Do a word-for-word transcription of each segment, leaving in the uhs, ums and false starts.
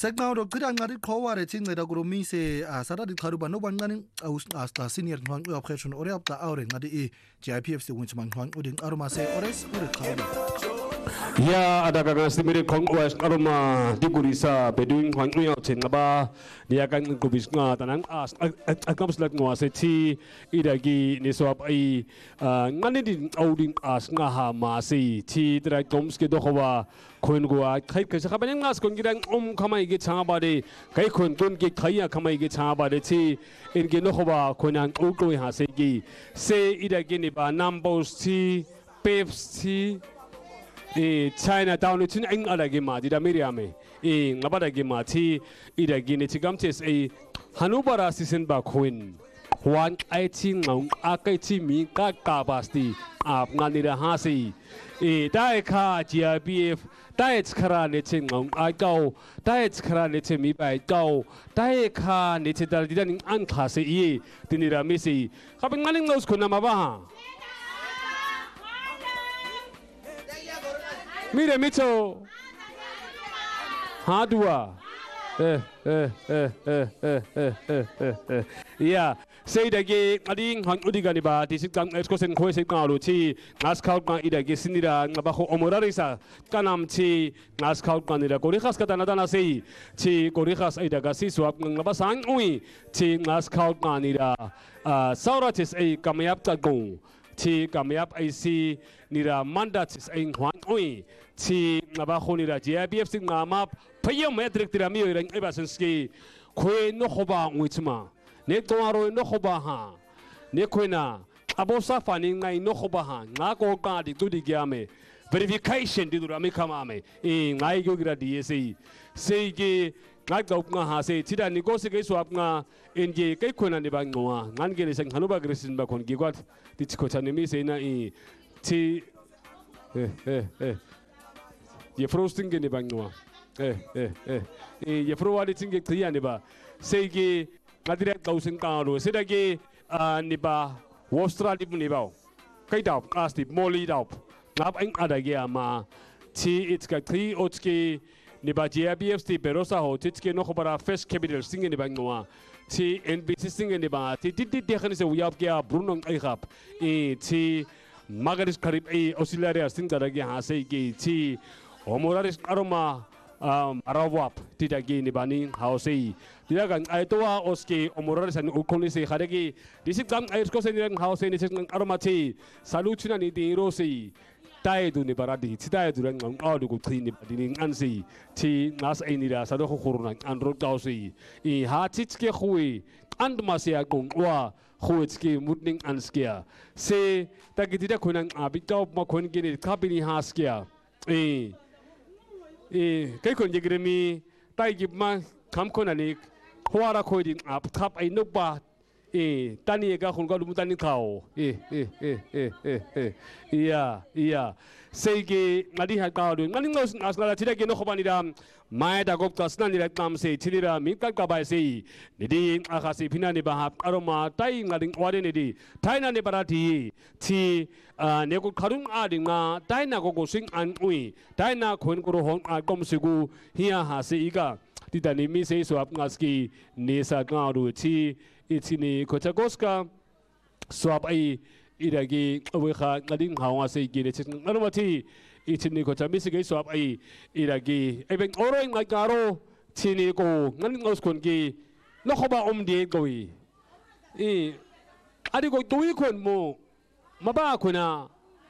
Segna do kira ngari kowa re ting da guru mi se sara di karuba no ban ngani aus asta senior hwang operation ore apta aure ngadi e J I P F C winch man hwang uding aroma se ores ure karuba ya ada ka stimire kong was aroma digurisa beduing hwang yo chen ba dia kan ko bis nga tanang as akam slat ngwa se ti idagi ni so ai ngani din auding as nga ha ma se ti dra toms ke do khowa koin goa khai khai sa banang nas kon girang om khamai ge changa bare kai kon ton ge khaiya khamai ge changa bare ti in ge no khowa koinang o ko ha se gi se idagi ni ba numbers ti pepsi e China down to ang alagi ma di da meriame e ngabadagi ma ti idagi ni chigam ches e hanubara season ba koin hwan ai chi ngong a kai chi mi ka ka basti ap ngani da ha si e dai kha G I P F dai khara ne chi ngong ai kau dai khara ne chi mi bai kau dai kha ne chi dal di dan an kha se e tinira mi si ka bang ngani ngos ko na ma ba Mire Micho Hadua eh eh eh eh eh eh eh yeah say the gay ading han udigani ba tisikam excosen ko se ka lu chi ngas khau ka ida ge sinira ngaba ko omorarisa kanam chi ngas khau ka nira kori khas ka dana dana sei chi kori khas ida ga si swap ngaba sang ui chi ngas khau ka nira sauratis ei kamyap ta gong chi kamyap ai si nira mandat ei hwan ui chi ngaba khonira J I P F C ngama phayo metric tira mi rang ebasenski khoi no khoba ngwichma ne tawaro no khoba ha ne khoina abosa fani ngai no khoba ha nga ko ka di tu di gyame verification di dura mi khama me e ngai gyo gira di sei sei ge ngai gau nga ha sei chida ni ko se ge swap nga en ge kai khoina ni ba ngwa ngan ge ni sang hanuba grisin ba kon gi gwat ti chko chani mi sei na e chi eh eh eh ye frosting ge ni ba ngwa eh eh eh e ye fro wali tinge kriya ni ba sei ge kadira gausen ka ro se da ge ni ba wostra di ni ba kai dau plastic moli dau ngap ang ada ge ama ti it's ka tri otske ni ba J I P F C berosa ho titske no khobara fresh capital singe ni ba ngwa ti N B C singe ni ba ti ti ti khani se uyap ge bruno ai khap e ti magaris kharib e auxiliary sing da ge ha sei ge ti homoraris aroma um arawap tidagi ni bani hausi dia kan aitoa oski omoraris an ukoni se kharegi disip kam aisko se ni hausi ni sing aromati saluchina ni di rosi tai du ni baradi tidai du ran ngam audu ku thi ni badi ansi ti nas ai ni da sa do khurna an ro tausi i ha chitke khui and masia kong wa khuitski mutning anskia se tagitida khunang abitau ma khon gi ni khapini haskia e e kai kon jigre mi tai gi ma kham kon ani hwara khoi din ap thap ai nok ba e tani ga khon ga dum tani khao e e e e e iya iya sei ge ngadi ha ka du ngani ngos asla thira ge no khobani ram mai da gop tasna ni kam se thira mi ka ka bai sei ni di akha si phina ni ba ha aroma tai ngadi wade ni di thaina ni parati thi ne ko kharung a ding ma tai na ko ko sing an ui tai na khon ko ro hon a kom sigu hiya ha se iga ti da ni mi sei so ap ngaski ne sa ka ru thi itini ko chagoska swap ai iragi awe kha ngading hawa sei gi ne chin arwati itini ko chamisi ge swap ai iragi ebeng oroi ngai karo chini ko ngan ngos kon gi no khoba om de goi e adi ko tui kon mo maba kuna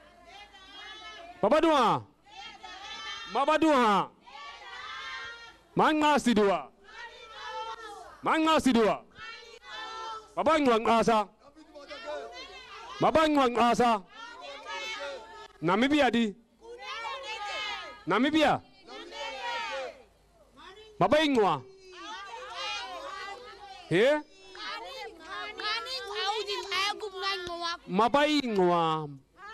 babadua mabadua manga sidua manga sidua babang wang asa babang wang asa Namibia di Namibia babang wa he mabaing wa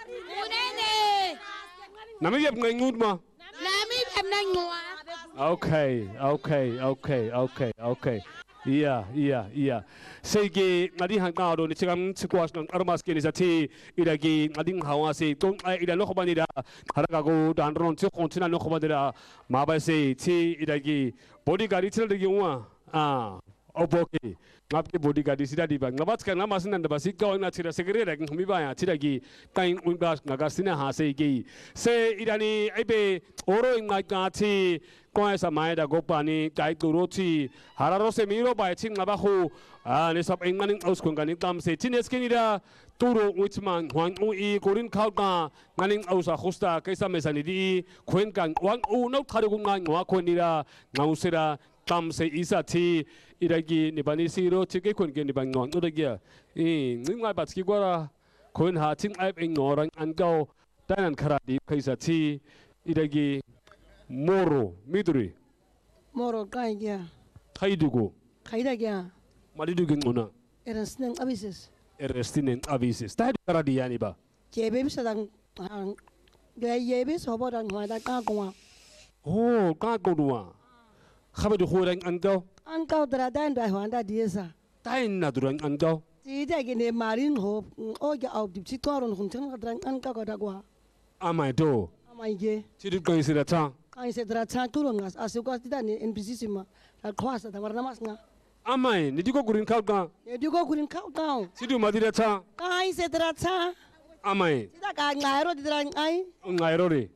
Namibia ngai ngut ma Namibia ngai ngwa okay okay okay okay okay Iya, iya, iya. Sige, ngadi hang na do ni chigam chikwas ng armas ke ni sa ti iragi ngadi hawa se tong ai ida no khobanira haraga go dan ron chi kontina no khobanira maba se ti iragi bodyguard ichil de giwa ah oboke ngapke bodyguard sida di ba ngabat ka ngamas nan da basi ka na chira segre rag mi ba ya chiragi kain ungas ngaga sina ha se gi se irani aibe oro inga ka ti kwa sa mai da gopani kai turo chi hararo se miro ba chin ngaba khu a ni sap engmaning aus kun ganing tam se chines kenida turo wichman hwang u i korin khau ka nganing ausa khusta kaisa mesani di khwen kan wang u no tharu ngang wa khonira ngausira tam se isa ti iragi ni bani siro chike kun ke ni bang ngon odagia i ngai ba chi gwara khwen ha chin ai eng ngorang an kau tanan khara di kaisa ti iragi Moro, miduri. Moro kai kia. Kai dugo. Kai da kia. Mali dugo ngona. Erestinen abises. Erestinen abises. Tahu cara dia ni ba? Jebe bisa dang, dia jebe sobo dang hoi da kang kong. Oh, kang kong dua. Kamu tu hoi dang angkau? Angkau teradan dah hoi da dia sa. Tain na durang angkau. Tidak gini marin ho, oh ya au di situ orang huncang kadang angkau kada gua. Amai tu. Amai je. Cirit kau isi datang. Kau isi datang turun ngas, asuka tidak ni N P C sima. Dah kuasa dah warna mas nga. Amai, ni juga kurin kau kan? Ya juga kurin kau kau. Citu mati datang. Kau isi datang. Amai. Tidak kau ngairo di datang ai. Ngairo ni.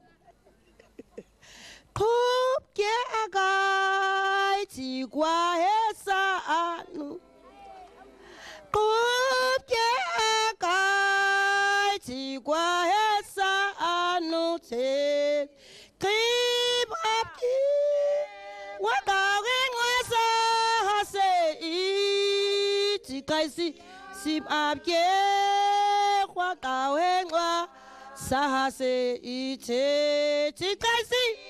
Kup ke agai ci qua hesa anu. Kup ke agai ci qua hesa anu te. Keep up ki. Wa da wen wa sa ha se i ci kai si sip up ke. Wa da wen wa sa ha se i te ci kai si.